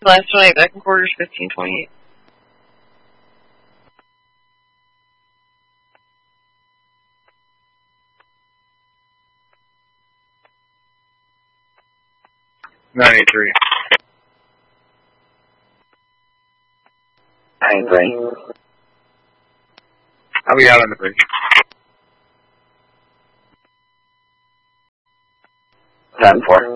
Last 28, back in quarters, 1528. $983. 9-3. I'll be out on the bridge. 10-4.